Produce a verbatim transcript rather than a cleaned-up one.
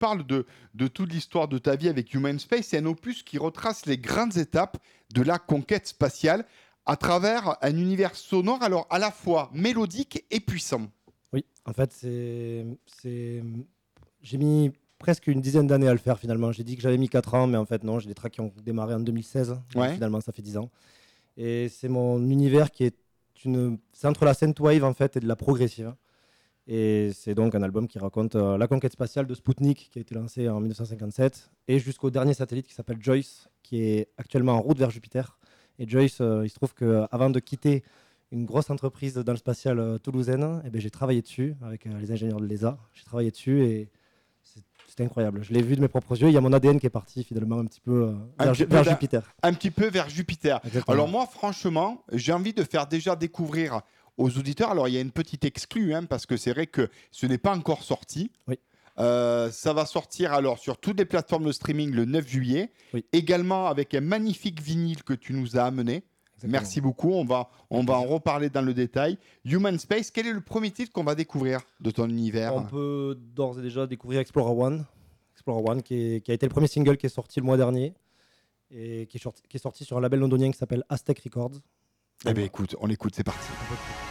parles de, de toute l'histoire de ta vie avec Human Space. C'est un opus qui retrace les grandes étapes de la conquête spatiale à travers un univers sonore, alors à la fois mélodique et puissant. Oui, en fait, c'est, c'est... j'ai mis presque une dizaine d'années à le faire finalement. J'ai dit que j'avais mis quatre ans, mais en fait non, j'ai des tracks qui ont démarré en deux mille seize. Ouais. Finalement, ça fait dix ans. Et c'est mon univers qui est une... C'est entre la synthwave en fait et de la progressive. Et c'est donc un album qui raconte euh, la conquête spatiale de Sputnik, qui a été lancé en dix-neuf cent cinquante-sept, et jusqu'au dernier satellite qui s'appelle Joyce, qui est actuellement en route vers Jupiter. Et Joyce, euh, il se trouve qu'avant de quitter une grosse entreprise dans le spatial euh, toulousaine, eh ben, j'ai travaillé dessus avec euh, les ingénieurs de l'E S A. J'ai travaillé dessus et c'est, c'est incroyable. Je l'ai vu de mes propres yeux. Il y a mon A D N qui est parti finalement un petit peu euh, Un vers, petit Ju- peu vers vers- Jupiter. Un petit peu vers Jupiter. Exactement. Alors moi, franchement, j'ai envie de faire déjà découvrir aux auditeurs. Alors il y a une petite exclue, hein, parce que c'est vrai que ce n'est pas encore sorti. Oui. Euh, ça va sortir alors sur toutes les plateformes de streaming le neuf juillet. Oui. Également avec un magnifique vinyle que tu nous as amené. Exactement. Merci beaucoup. On va, on va en reparler dans le détail. Human Space, quel est le premier titre qu'on va découvrir de ton univers? On peut d'ores et déjà découvrir Explorer One, Explorer One qui, est- qui a été le premier single qui est sorti le mois dernier et qui est, sorti, qui est sorti sur un label londonien qui s'appelle Aztec Records. Eh bien écoute, on l'écoute, c'est parti. En fait,